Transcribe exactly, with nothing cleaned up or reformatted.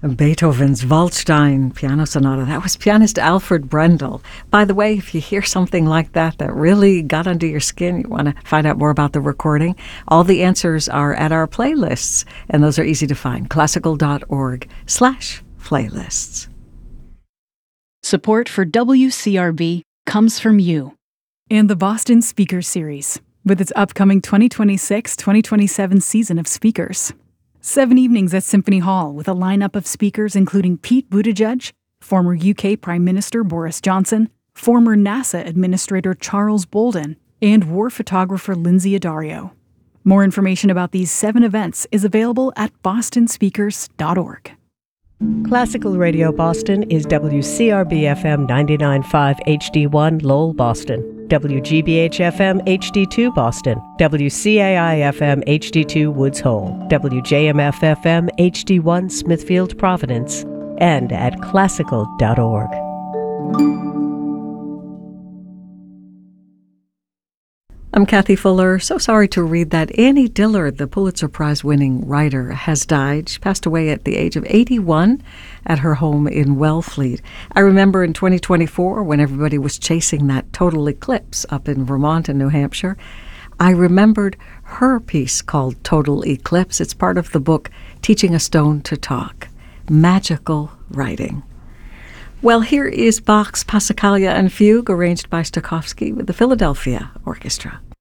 Beethoven's Waldstein Piano Sonata. That was pianist Alfred Brendel. By the way, if you hear something like that that really got under your skin, you want to find out more about the recording, all the answers are at our playlists, and those are easy to find. classical.org slash playlists. Support for W C R B comes from you and the Boston Speakers Series, with its upcoming twenty twenty-six twenty twenty-seven season of speakers. Seven evenings at Symphony Hall with a lineup of speakers including Pete Buttigieg, former U K Prime Minister Boris Johnson, former NASA Administrator Charles Bolden, and war photographer Lindsay Addario. More information about these seven events is available at boston speakers dot org. Classical Radio Boston is W C R B F M ninety-nine point five H D one Lowell, Boston, W G B H F M H D two Boston, W C A I F M H D two Woods Hole, W J M F F M H D one Smithfield, Providence, and at classical dot org. I'm Kathy Fuller. So sorry to read that Annie Dillard, the Pulitzer Prize-winning writer, has died. She passed away at the age of eighty-one at her home in Wellfleet. I remember in twenty twenty-four, when everybody was chasing that total eclipse up in Vermont and New Hampshire, I remembered her piece called Total Eclipse. It's part of the book Teaching a Stone to Talk. Magical writing. Well, here is Bach's Passacaglia and Fugue, arranged by Stokowski with the Philadelphia Orchestra.